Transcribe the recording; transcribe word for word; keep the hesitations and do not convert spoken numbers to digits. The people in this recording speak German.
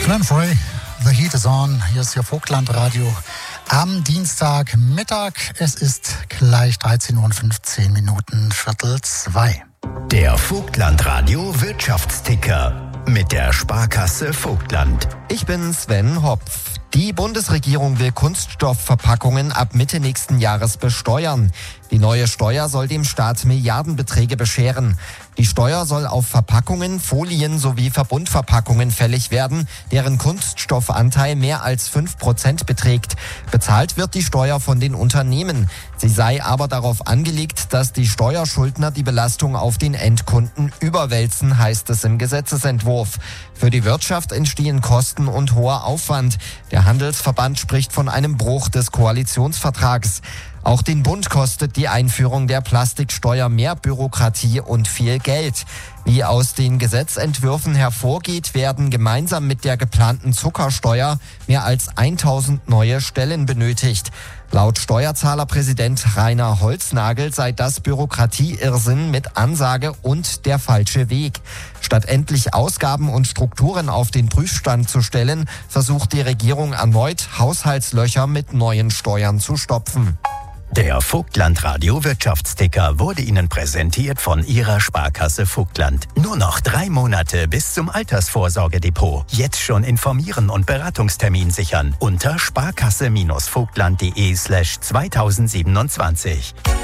Glenn Frey, The Heat is on. Hier ist Ihr Vogtlandradio am Dienstagmittag. Es ist gleich dreizehn Uhr und fünfzehn Minuten, Viertel zwei. Der Vogtlandradio Wirtschaftsticker mit der Sparkasse Vogtland. Ich bin Sven Hopf. Die Bundesregierung will Kunststoffverpackungen ab Mitte nächsten Jahres besteuern. Die neue Steuer soll dem Staat Milliardenbeträge bescheren. Die Steuer soll auf Verpackungen, Folien sowie Verbundverpackungen fällig werden, deren Kunststoffanteil mehr als fünf Prozent beträgt. Bezahlt wird die Steuer von den Unternehmen. Sie sei aber darauf angelegt, dass die Steuerschuldner die Belastung auf den Endkunden überwälzen, heißt es im Gesetzesentwurf. Für die Wirtschaft entstehen Kosten und hoher Aufwand. Der Handelsverband spricht von einem Bruch des Koalitionsvertrags. Auch den Bund kostet die Einführung der Plastiksteuer mehr Bürokratie und viel Geld. Wie aus den Gesetzentwürfen hervorgeht, werden gemeinsam mit der geplanten Zuckersteuer mehr als tausend neue Stellen benötigt. Laut Steuerzahlerpräsident Rainer Holznagel sei das Bürokratieirrsinn mit Ansage und der falsche Weg. Statt endlich Ausgaben und Strukturen auf den Prüfstand zu stellen, versucht die Regierung erneut, Haushaltslöcher mit neuen Steuern zu stopfen. Der Vogtlandradio Wirtschaftsticker wurde Ihnen präsentiert von Ihrer Sparkasse Vogtland. Nur noch drei Monate bis zum Altersvorsorgedepot. Jetzt schon informieren und Beratungstermin sichern unter sparkasse-vogtland.de slash zweitausendsiebenundzwanzig.